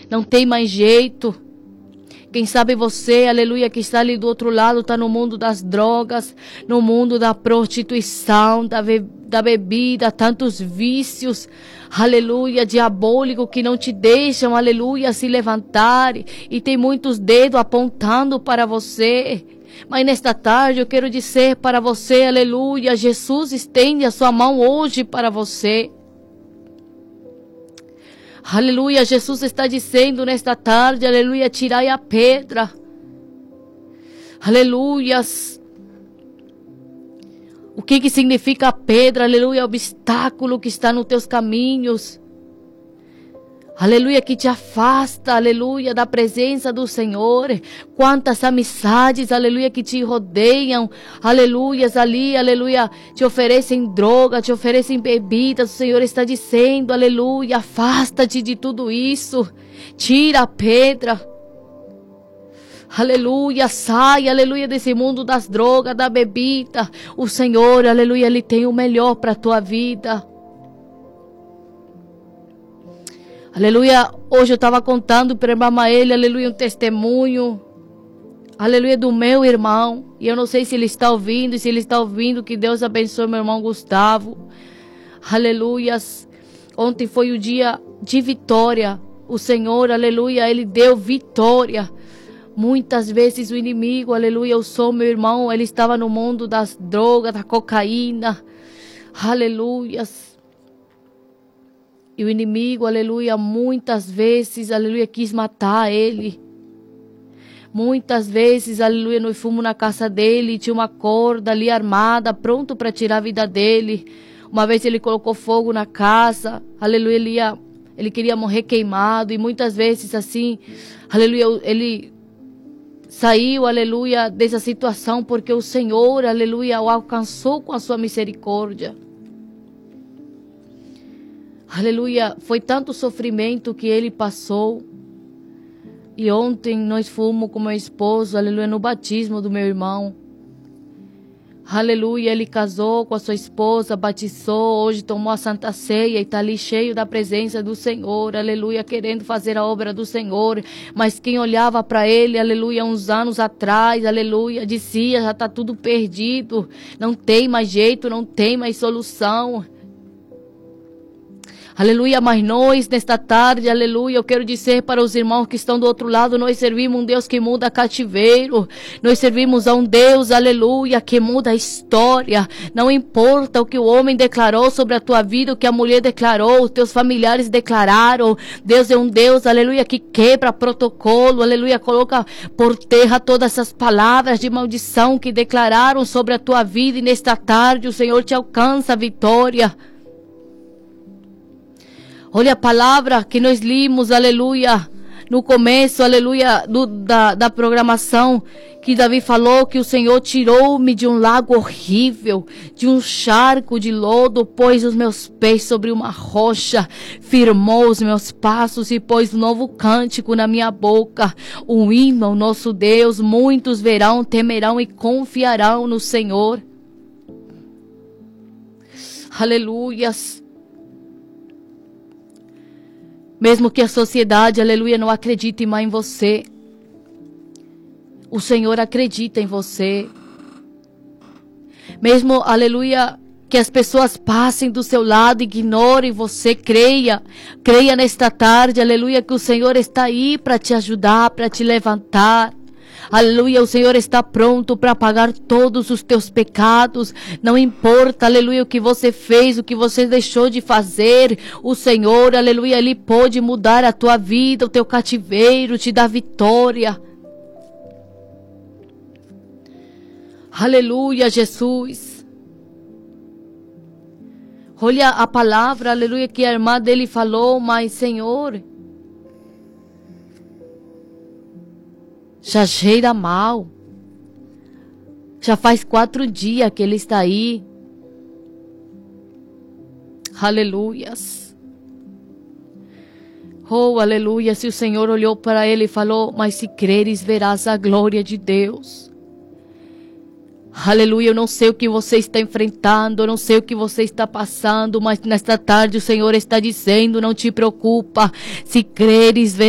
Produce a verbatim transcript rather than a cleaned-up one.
Não tem mais jeito. Quem sabe você, aleluia, que está ali do outro lado, está no mundo das drogas, no mundo da prostituição, da, be da bebida, tantos vícios, aleluia, diabólico, que não te deixam, aleluia, se levantar. E tem muitos dedos apontando para você. Mas nesta tarde eu quero dizer para você, aleluia, Jesus estende a sua mão hoje para você. Aleluia, Jesus está dizendo nesta tarde, aleluia, tirai a pedra. Aleluias. O que que significa a pedra? Aleluia, obstáculo que está nos teus caminhos. Aleluia, que te afasta, aleluia, da presença do Senhor. Quantas amizades, aleluia, que te rodeiam, aleluias, ali, aleluia, te oferecem droga, te oferecem bebidas. O Senhor está dizendo, aleluia, afasta-te de tudo isso. Tira a pedra. Aleluia, sai, aleluia, desse mundo das drogas, da bebida. O Senhor, aleluia, Ele tem o melhor para a tua vida. Aleluia, hoje eu estava contando para a irmã Maília, aleluia, um testemunho, aleluia, do meu irmão, e eu não sei se ele está ouvindo, e se ele está ouvindo, que Deus abençoe meu irmão Gustavo, aleluias. Ontem foi o dia de vitória, o Senhor, aleluia, Ele deu vitória. Muitas vezes o inimigo, aleluia, eu sou meu irmão, ele estava no mundo das drogas, da cocaína, aleluias. E o inimigo, aleluia, muitas vezes, aleluia, quis matar ele. Muitas vezes, aleluia, nós fomos na casa dele, tinha uma corda ali armada, pronto para tirar a vida dele. Uma vez ele colocou fogo na casa, aleluia, ele, ia, ele queria morrer queimado. E muitas vezes assim, aleluia, ele saiu, aleluia, dessa situação porque o Senhor, aleluia, o alcançou com a sua misericórdia. Aleluia, foi tanto sofrimento que ele passou. E ontem nós fomos com meu esposo, aleluia, no batismo do meu irmão. Aleluia, ele casou com a sua esposa, batizou, hoje tomou a Santa Ceia e está ali cheio da presença do Senhor, aleluia, querendo fazer a obra do Senhor. Mas quem olhava para ele, aleluia, uns anos atrás, aleluia, dizia, já está tudo perdido, não tem mais jeito, não tem mais solução. Aleluia, mas nós nesta tarde, aleluia, eu quero dizer para os irmãos que estão do outro lado, nós servimos um Deus que muda cativeiro, nós servimos a um Deus, aleluia, que muda a história. Não importa o que o homem declarou sobre a tua vida, o que a mulher declarou, os teus familiares declararam, Deus é um Deus, aleluia, que quebra protocolo, aleluia, coloca por terra todas essas palavras de maldição que declararam sobre a tua vida, e nesta tarde o Senhor te alcança a vitória. Olha a palavra que nós limos, aleluia, no começo, aleluia, do, da, da programação, que Davi falou que o Senhor tirou-me de um lago horrível, de um charco de lodo, pôs os meus pés sobre uma rocha, firmou os meus passos e pôs um novo cântico na minha boca, um hino ao nosso Deus. Muitos verão, temerão e confiarão no Senhor. Aleluias. Mesmo que a sociedade, aleluia, não acredite mais em você, o Senhor acredita em você. Mesmo, aleluia, que as pessoas passem do seu lado, ignorem você, creia. Creia nesta tarde, aleluia, que o Senhor está aí para te ajudar, para te levantar. Aleluia, o Senhor está pronto para pagar todos os teus pecados. Não importa, aleluia, o que você fez, o que você deixou de fazer. O Senhor, aleluia, Ele pode mudar a tua vida, o teu cativeiro, te dar vitória. Aleluia, Jesus. Olha a palavra, aleluia, que a irmã dele falou, mas Senhor, já cheira mal. Já faz quatro dias que ele está aí. Aleluias. Oh, aleluia. Se o Senhor olhou para ele e falou, mas se creres verás a glória de Deus. Aleluia, eu não sei o que você está enfrentando, eu não sei o que você está passando, mas nesta tarde o Senhor está dizendo, não te preocupa, se creres verás